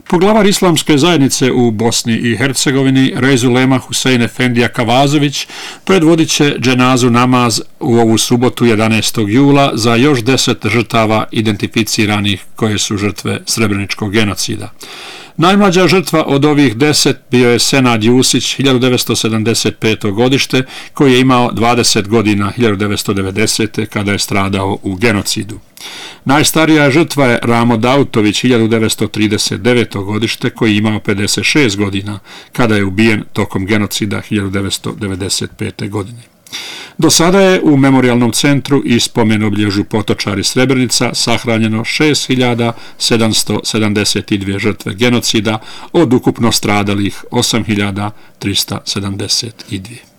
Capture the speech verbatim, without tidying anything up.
Poglavar islamske zajednice u Bosni i Hercegovini, Reizulema Husein Efendija Kavazović, predvodit će dženazu namaz u ovu subotu jedanaestog jula za još deset žrtava identificiranih koje su žrtve srebreničkog genocida. Najmlađa žrtva od ovih deset bio je Senad Jusić, hiljadu devetsto sedamdeset peto godište, koji je imao dvadeset godina hiljadu devetsto devedesete. kada je stradao u genocidu. Najstarija žrtva je Ramo Dautović, hiljadu devetsto trideset deveto godište, koji je imao pedeset šest godina kada je ubijen tokom genocida hiljadu devetsto devedeset pete. godine. Do sada je u memorijalnom centru i spomenoblježu Potočari Srebrenica sahranjeno šest hiljada sedamsto sedamdeset dvije žrtve genocida od ukupno stradalih osam hiljada trista sedamdeset dvije.